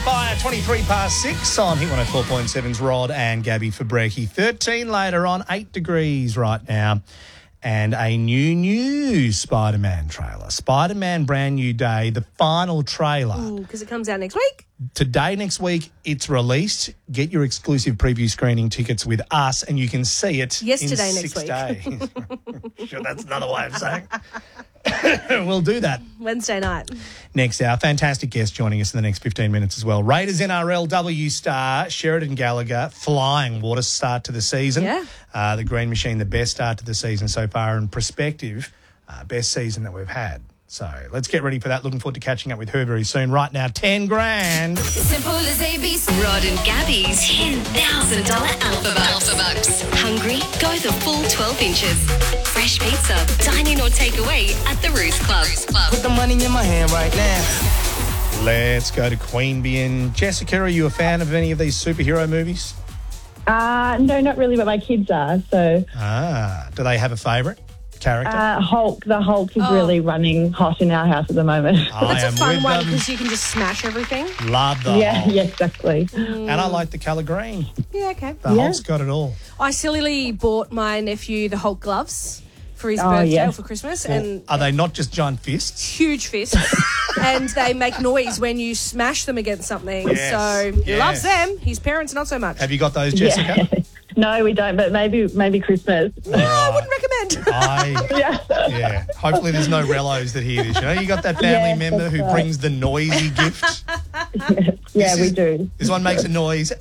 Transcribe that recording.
by 23 past 6 on Hit 104.7's Rod and Gabby Fabrecki. 13 later on, 8 degrees right now. And a new Spider-Man trailer. Spider-Man Brand New Day, the final trailer. Because it comes out next week. Today, next week, it's released. Get your exclusive preview screening tickets with us and you can see it Yesterday, in next 6 week. days. Sure, that's another way of saying we'll do that. Wednesday night. Next hour, fantastic guest joining us in the next 15 minutes as well. Raiders NRLW star Sheridan Gallagher, flying water start to the season. Yeah. The Green Machine, the best start to the season so far in perspective, best season that we've had. So let's get ready for that. Looking forward to catching up with her very soon. Right now, 10 grand. Simple as ABC. Rod and Gabby's $10,000 Alpha Bucks. Hungry? Go the full 12 inches. Fresh pizza, dine in or take away at the Roost Club. Put the money in my hand right now. Let's go to Queanbeyan. Jessica, are you a fan of any of these superhero movies? No, not really, but my kids are. So, Do they have a favourite character? Hulk. The Hulk is really running hot in our house at the moment. That's a fun one them. because you can just smash everything. Love the Yeah, Hulk. yeah, exactly. And I like the colour green. Yeah, okay. The Hulk's got it all. I sillily bought my nephew the Hulk gloves for his birthday yeah. or for Christmas. And Are they not just giant fists? huge fists. And they make noise when you smash them against something. Yes, So he yes. loves them. His parents, not so much. Have you got those, Jessica? Yeah. No, we don't, but maybe Christmas. I wouldn't recommend. Yeah. Hopefully there's no relos that hear this. You know, you got that family Yeah, member that's who right. brings the noisy gift. Yeah, This we is- do. This one makes a noise